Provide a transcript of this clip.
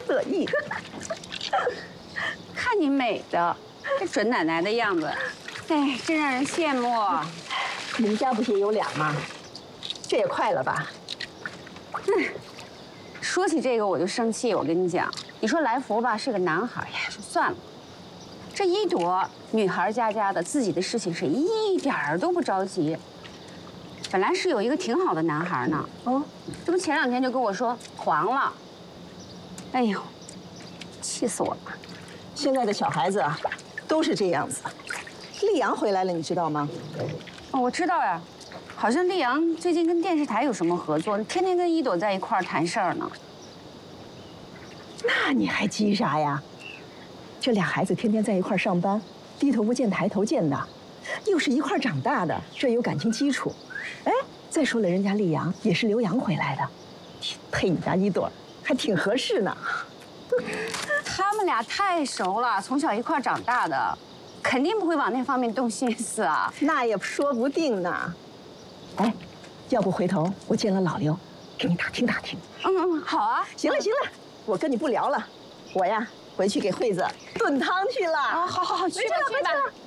乐意。 看你美的，这准奶奶的样子，哎，真让人羡慕。 你们家不是也有俩吗？这也快了吧？ 说起这个我就生气。我跟你讲，你说来福吧是个男孩呀，说算了。这一朵女孩家的，自己的事情是一点儿都不着急。本来是有一个挺好的男孩呢，这不前2天就跟我说黄了。哎呦，气死我了！ 现在的小孩子啊，都是这样子。丽阳回来了，你知道吗？ 哦，我知道呀，好像丽阳最近跟电视台有什么合作，天天跟一朵在一块儿谈事儿呢。 那你还急啥呀？这俩孩子天天在一块儿上班，低头不见抬头见的，又是一块儿长大的，这有感情基础。哎，再说了，人家丽阳也是留洋回来的，配你家一朵还挺合适呢。 他们俩太熟了，从小一块儿长大的，肯定不会往那方面动心思啊。 那也说不定呢。哎，要不回头我见了老刘，给你打听打听。 好啊。 行了，我跟你不聊了，我呀回去给惠子炖汤去了。 啊，好，去吧。